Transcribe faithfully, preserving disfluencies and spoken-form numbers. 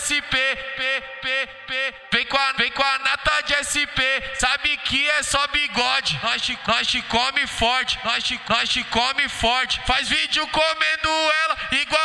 S P, P, P, P. Vem com a, vem com a nata de S P, sabe que é só bigode. Nós te, nós te come forte, nós te, nós te come forte. Faz vídeo comendo ela igual